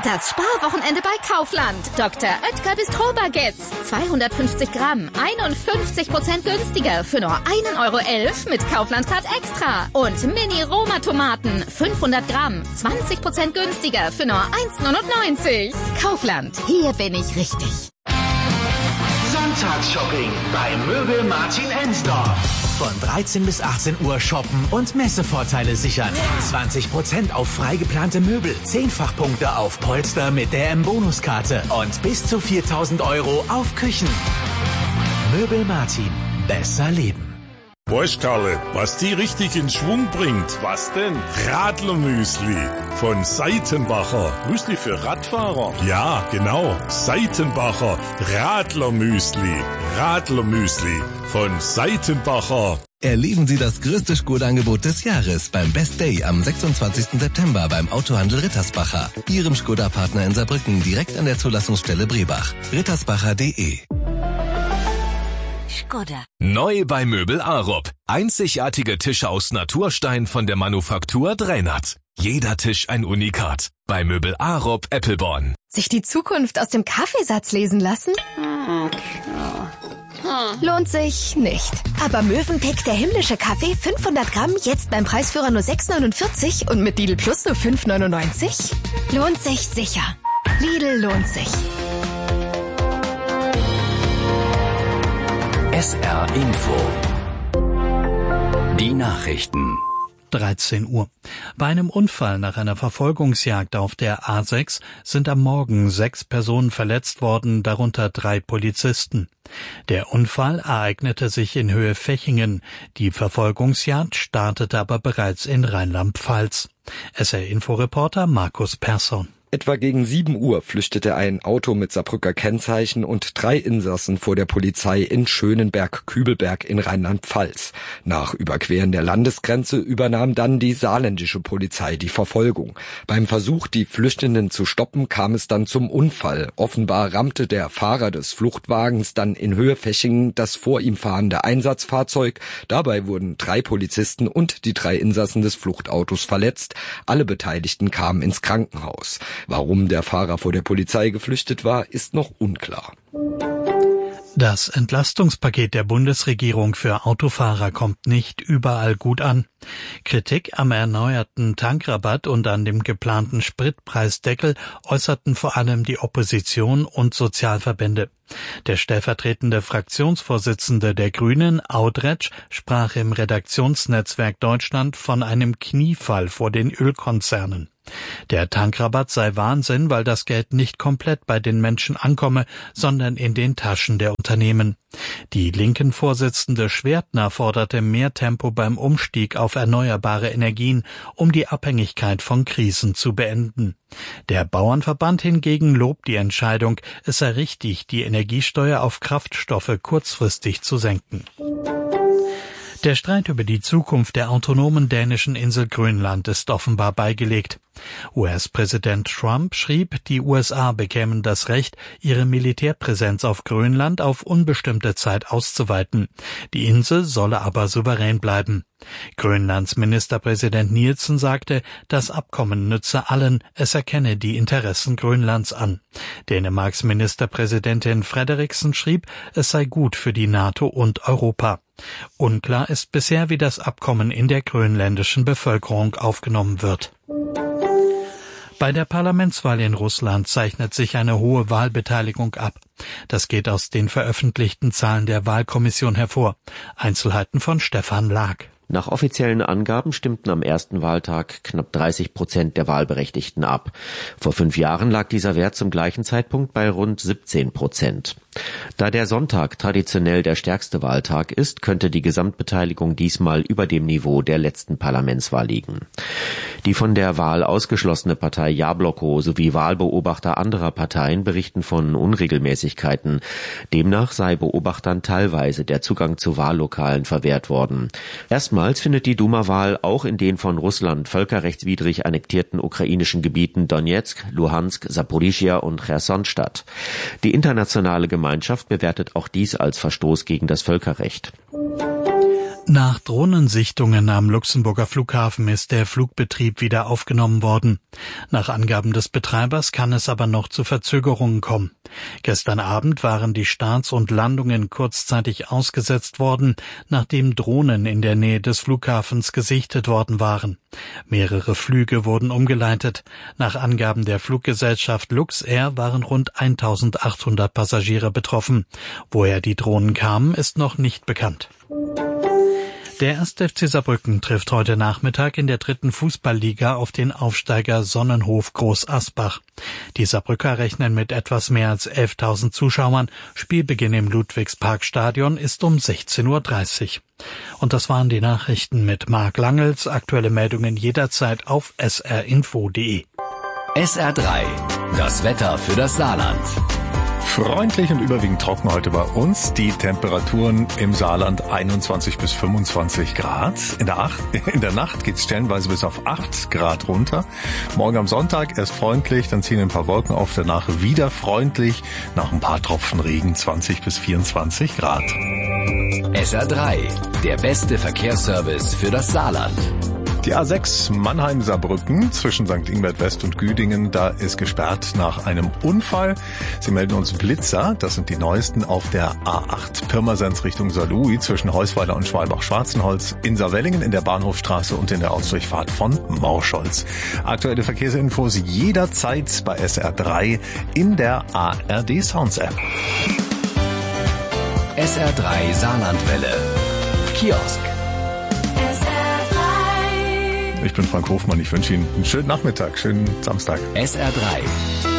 Das Sparwochenende bei Kaufland. Dr. Oetker Bistro-Baguettes. 250 Gramm, 51% günstiger für nur 1,11 € mit Kaufland-Card Extra. Und Mini-Roma-Tomaten, 500 Gramm, 20% günstiger für nur 1,99 €. Kaufland, hier bin ich richtig. Sonntagsshopping bei Möbel Martin Ensdorf. Von 13 bis 18 Uhr shoppen und Messevorteile sichern. 20% auf frei geplante Möbel, 10-fach-Punkte auf Polster mit der M-Bonuskarte und bis zu 4.000 € auf Küchen. Möbel Martin, besser leben. Weißt Karle, was die richtig in Schwung bringt? Was denn? Radlermüsli von Seitenbacher. Müsli für Radfahrer? Ja, genau. Seitenbacher Radlermüsli. Radlermüsli von Seitenbacher. Erleben Sie das größte Skoda-Angebot des Jahres beim Best Day am 26. September beim Autohandel Rittersbacher. Ihrem Skoda-Partner in Saarbrücken direkt an der Zulassungsstelle Brebach. rittersbacher.de. Skoda. Neu bei Möbel Arup. Einzigartige Tische aus Naturstein von der Manufaktur Draenert. Jeder Tisch ein Unikat. Bei Möbel Arup Eppelborn. Sich die Zukunft aus dem Kaffeesatz lesen lassen? Lohnt sich nicht. Aber Mövenpick, der himmlische Kaffee, 500 Gramm, jetzt beim Preisführer nur 6,49 und mit Lidl Plus nur 5,99? Lohnt sich sicher. Lidl lohnt sich. SR Info. Die Nachrichten. 13 Uhr. Bei einem Unfall nach einer Verfolgungsjagd auf der A6 sind am Morgen 6 Personen verletzt worden, darunter 3 Polizisten. Der Unfall ereignete sich in Höhe Fechingen. Die Verfolgungsjagd startete aber bereits in Rheinland-Pfalz. SR-Info-Reporter Markus Persson. Etwa gegen 7 Uhr flüchtete ein Auto mit Saarbrücker Kennzeichen und 3 Insassen vor der Polizei in Schönenberg-Kübelberg in Rheinland-Pfalz. Nach Überqueren der Landesgrenze übernahm dann die saarländische Polizei die Verfolgung. Beim Versuch, die Flüchtenden zu stoppen, kam es dann zum Unfall. Offenbar rammte der Fahrer des Fluchtwagens dann in Höhe Fechingen das vor ihm fahrende Einsatzfahrzeug. Dabei wurden 3 Polizisten und die 3 Insassen des Fluchtautos verletzt. Alle Beteiligten kamen ins Krankenhaus. Warum der Fahrer vor der Polizei geflüchtet war, ist noch unklar. Das Entlastungspaket der Bundesregierung für Autofahrer kommt nicht überall gut an. Kritik am erneuerten Tankrabatt und an dem geplanten Spritpreisdeckel äußerten vor allem die Opposition und Sozialverbände. Der stellvertretende Fraktionsvorsitzende der Grünen, Audretsch, sprach im Redaktionsnetzwerk Deutschland von einem Kniefall vor den Ölkonzernen. Der Tankrabatt sei Wahnsinn, weil das Geld nicht komplett bei den Menschen ankomme, sondern in den Taschen der Unternehmen. Die linken Vorsitzende Schwertner forderte mehr Tempo beim Umstieg auf erneuerbare Energien, um die Abhängigkeit von Krisen zu beenden. Der Bauernverband hingegen lobt die Entscheidung, es sei richtig, die Energiesteuer auf Kraftstoffe kurzfristig zu senken. Der Streit über die Zukunft der autonomen dänischen Insel Grönland ist offenbar beigelegt. US-Präsident Trump schrieb, die USA bekämen das Recht, ihre Militärpräsenz auf Grönland auf unbestimmte Zeit auszuweiten. Die Insel solle aber souverän bleiben. Grönlands Ministerpräsident Nielsen sagte, das Abkommen nütze allen, es erkenne die Interessen Grönlands an. Dänemarks Ministerpräsidentin Frederiksen schrieb, es sei gut für die NATO und Europa. Unklar ist bisher, wie das Abkommen in der grönländischen Bevölkerung aufgenommen wird. Bei der Parlamentswahl in Russland zeichnet sich eine hohe Wahlbeteiligung ab. Das geht aus den veröffentlichten Zahlen der Wahlkommission hervor. Einzelheiten von Stefan Lag. Nach offiziellen Angaben stimmten am ersten Wahltag knapp 30% der Wahlberechtigten ab. Vor 5 Jahren lag dieser Wert zum gleichen Zeitpunkt bei rund 17%. Da der Sonntag traditionell der stärkste Wahltag ist, könnte die Gesamtbeteiligung diesmal über dem Niveau der letzten Parlamentswahl liegen. Die von der Wahl ausgeschlossene Partei Jabloko sowie Wahlbeobachter anderer Parteien berichten von Unregelmäßigkeiten. Demnach sei Beobachtern teilweise der Zugang zu Wahllokalen verwehrt worden. Erstmals findet die Duma-Wahl auch in den von Russland völkerrechtswidrig annektierten ukrainischen Gebieten Donetsk, Luhansk, Saporischschja und Cherson statt. Die internationale Gemeinschaft bewertet auch dies als Verstoß gegen das Völkerrecht. Nach Drohnensichtungen am Luxemburger Flughafen ist der Flugbetrieb wieder aufgenommen worden. Nach Angaben des Betreibers kann es aber noch zu Verzögerungen kommen. Gestern Abend waren die Starts und Landungen kurzzeitig ausgesetzt worden, nachdem Drohnen in der Nähe des Flughafens gesichtet worden waren. Mehrere Flüge wurden umgeleitet. Nach Angaben der Fluggesellschaft Luxair waren rund 1800 Passagiere betroffen. Woher die Drohnen kamen, ist noch nicht bekannt. Der 1. FC Saarbrücken trifft heute Nachmittag in der 3. Fußballliga auf den Aufsteiger Sonnenhof Groß Asbach. Die Saarbrücker rechnen mit etwas mehr als 11.000 Zuschauern. Spielbeginn im Ludwigsparkstadion ist um 16:30 Uhr. Und das waren die Nachrichten mit Marc Langels. Aktuelle Meldungen jederzeit auf srinfo.de. SR3, das Wetter für das Saarland. Freundlich und überwiegend trocken heute bei uns. Die Temperaturen im Saarland 21 bis 25 Grad. In der Nacht geht's stellenweise bis auf 8 Grad runter. Morgen am Sonntag erst freundlich, dann ziehen ein paar Wolken auf, danach wieder freundlich. Nach ein paar Tropfen Regen 20 bis 24 Grad. SR3, der beste Verkehrsservice für das Saarland. Die A6 Mannheim-Saarbrücken zwischen St. Ingbert West und Güdingen, da ist gesperrt nach einem Unfall. Sie melden uns Blitzer, das sind die neuesten, auf der A8 Pirmasens Richtung Saarlouis zwischen Heusweiler und Schwalbach-Schwarzenholz, in Saarwellingen in der Bahnhofstraße und in der Ausdurchfahrt von Morscholz. Aktuelle Verkehrsinfos jederzeit bei SR3 in der ARD Sounds App. SR3 Saarlandwelle. Kiosk. Ich bin Frank Hofmann, ich wünsche Ihnen einen schönen Nachmittag, schönen Samstag. SR3.